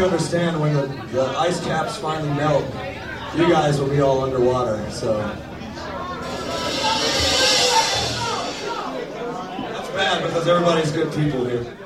understand when the ice caps finally melt, you guys will be all underwater, so. That's bad because everybody's good people here.